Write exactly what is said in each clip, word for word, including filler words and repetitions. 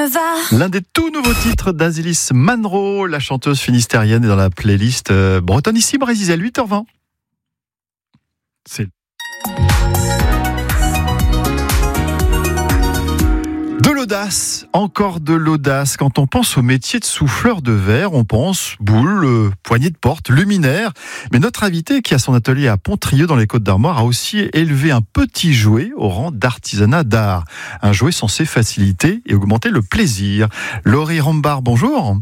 L'un des tout nouveaux titres d'Azilis Manro, la chanteuse finistérienne, est dans la playlist euh, bretonne ici, Brésil, huit heures vingt. C'est... De l'audace, encore de l'audace. Quand on pense au métier de souffleur de verre, on pense boule, euh, poignée de porte, luminaire. Mais notre invité, qui a son atelier à Pontrieux dans les Côtes-d'Armor, a aussi élevé un petit jouet au rang d'artisanat d'art. Un jouet censé faciliter et augmenter le plaisir. Laurie Rambard, bonjour.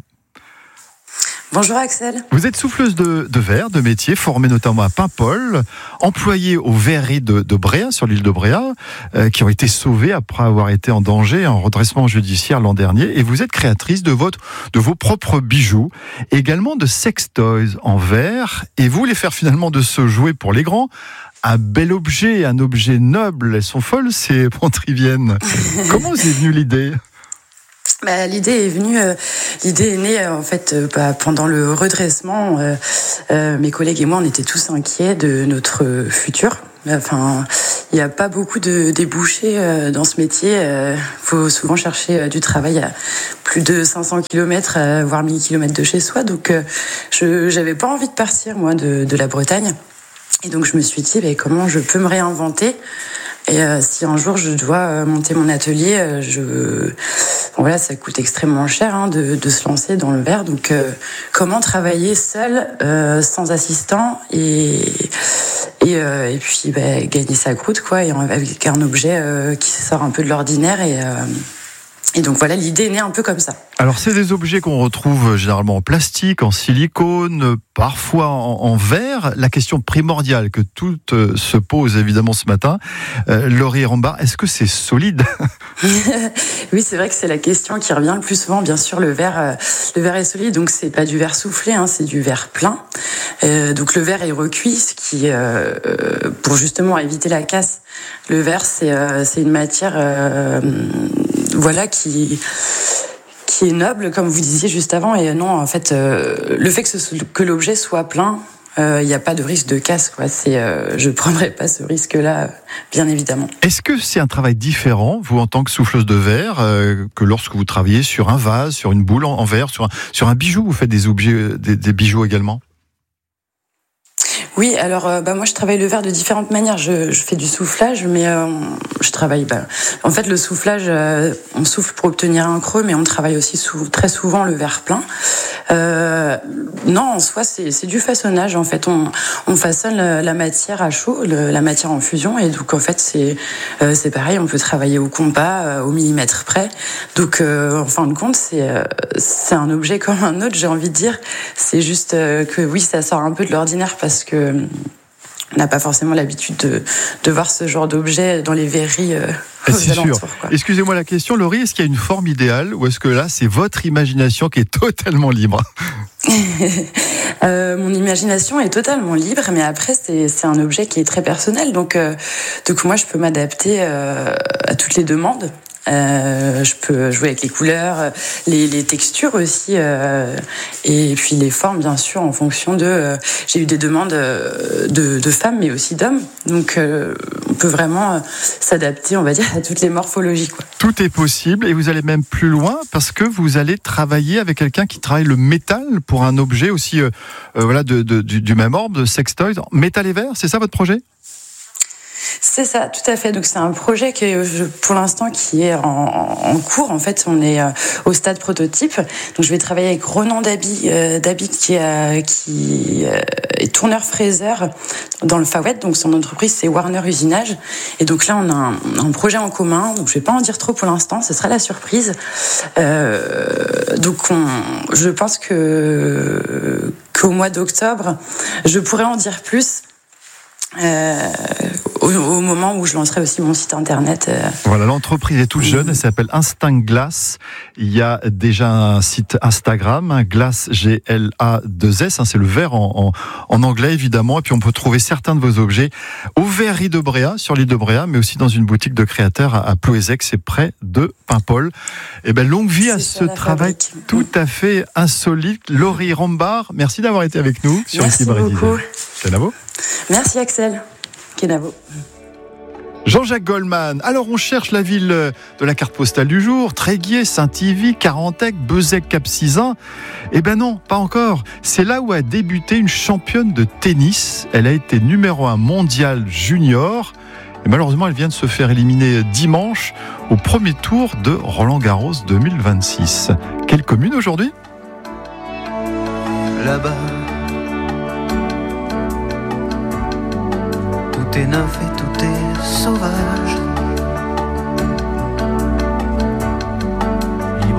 Bonjour Axel. Vous êtes souffleuse de, de verre, de métier, formée notamment à Paimpol, employée aux verreries de, de Bréa, sur l'île de Bréa, euh, qui ont été sauvées après avoir été en danger, en redressement judiciaire l'an dernier. Et vous êtes créatrice de, votre, de vos propres bijoux, également de sex toys en verre. Et vous voulez faire finalement de ce jouet pour les grands un bel objet, un objet noble. Elles sont folles, ces pontriviennes. Comment vous est venue l'idée ? Bah, l'idée est venue, euh, l'idée est née euh, en fait euh, bah, pendant le redressement. Euh, euh, mes collègues et moi, on était tous inquiets de notre futur. Enfin, il n'y a pas beaucoup de débouchés euh, dans ce métier. Il euh, faut souvent chercher euh, du travail à plus de cinq cents kilomètres, euh, voire mille kilomètres de chez soi. Donc, euh, je j'avais pas envie de partir moi de, de la Bretagne. Et donc, je me suis dit, bah, comment je peux me réinventer ? Et euh, si un jour je dois euh, monter mon atelier, euh, je bon, voilà, ça coûte extrêmement cher hein, de, de se lancer dans le verre. Donc, euh, comment travailler seul, euh, sans assistant et et, euh, et puis bah, gagner sa croûte, quoi, et avec un objet euh, qui sort un peu de l'ordinaire et euh, Et donc voilà, l'idée est née un peu comme ça. Alors c'est des objets qu'on retrouve généralement en plastique, en silicone, parfois en, en verre. La question primordiale que toutes euh, se posent évidemment ce matin, euh, Laurie Rambard, est-ce que c'est solide ? Oui, c'est vrai que c'est la question qui revient le plus souvent. Bien sûr, le verre, euh, le verre est solide, donc c'est pas du verre soufflé, hein, c'est du verre plein. Euh, donc le verre est recuit, ce qui, euh, pour justement éviter la casse, le verre c'est euh, c'est une matière, euh, voilà qui qui est noble, comme vous disiez juste avant. Et non, en fait, euh, le fait que, ce, que l'objet soit plein, il euh, n'y a pas de risque de casse, quoi. C'est, euh, je ne prendrai pas ce risque-là, bien évidemment. Est-ce que c'est un travail différent, vous, en tant que souffleuse de verre, euh, que lorsque vous travaillez sur un vase, sur une boule en, en verre, sur un, sur un bijou, vous faites des objets, des, des bijoux également ? Oui, alors euh, bah moi je travaille le verre de différentes manières. Je, je fais du soufflage, mais euh, je travaille. Bah, en fait, le soufflage, euh, on souffle pour obtenir un creux, mais on travaille aussi sou- très souvent le verre plein. Euh, non, en soi, c'est, c'est du façonnage. En fait, on, on façonne la, la matière à chaud, le, la matière en fusion, et donc en fait, c'est euh, c'est pareil. On peut travailler au compas, euh, au millimètre près. Donc, euh, en fin de compte, c'est euh, c'est un objet comme un autre. J'ai envie de dire. C'est juste euh, que oui, ça sort un peu de l'ordinaire parce que on n'a pas forcément l'habitude de, de voir ce genre d'objet dans les verreries euh, aux c'est alentours, sûr. quoi. Excusez-moi la question, Laurie, est-ce qu'il y a une forme idéale ou est-ce que là, c'est votre imagination qui est totalement libre ? euh, Mon imagination est totalement libre, mais après, c'est, c'est un objet qui est très personnel. Donc, euh, donc moi, je peux m'adapter euh, à toutes les demandes. Euh, je peux jouer avec les couleurs, les, les textures aussi, euh, et puis les formes, bien sûr, en fonction de... Euh, j'ai eu des demandes de, de femmes, mais aussi d'hommes. Donc, euh, on peut vraiment euh, s'adapter, on va dire, à toutes les morphologies, quoi. Tout est possible, et vous allez même plus loin, parce que vous allez travailler avec quelqu'un qui travaille le métal pour un objet aussi euh, euh, voilà, de, de, du, du même ordre, de sex toys. Métal et verre, c'est ça votre projet ? C'est ça, tout à fait. Donc c'est un projet qui est, pour l'instant, qui est en, en cours. En fait, on est au stade prototype. Donc je vais travailler avec Ronan Dabi, euh, Dabi qui, euh, qui euh, est tourneur-fraiseur dans le Far West. Donc son entreprise, c'est Warner Usinage. Et donc là, on a un, un projet en commun. Donc je vais pas en dire trop pour l'instant. Ce sera la surprise. Euh, donc on, je pense que qu'au mois d'octobre, je pourrais en dire plus. Euh, au, au moment où je lancerai aussi mon site internet. Euh... Voilà, l'entreprise est toute jeune, elle s'appelle Instinct Glass. Il y a déjà un site Instagram, hein, Glass G L A deux S, hein, c'est le verre en, en, en anglais évidemment, et puis on peut trouver certains de vos objets aux verreries de Bréa, sur l'île de Bréa, mais aussi dans une boutique de créateurs à, à Plouézec, c'est près de Paimpol. Et ben longue vie c'est à ce travail fabrique. Tout à fait insolite. Laurie Rambard, merci d'avoir été avec nous sur Merci Ici Brésil. beaucoup. Kenavo. Merci Axel. Kenavo. Jean-Jacques Goldman. Alors on cherche la ville de la carte postale du jour, Tréguier, Saint-Yvi, Carantec, Bezec, Cap-Sizun. Eh ben non, pas encore. C'est là où a débuté une championne de tennis. Elle a été numéro un mondial junior. Et malheureusement, elle vient de se faire éliminer dimanche au premier tour de Roland-Garros deux mille vingt-six. Quelle commune aujourd'hui ? Là-bas, tout est neuf et tout est sauvage.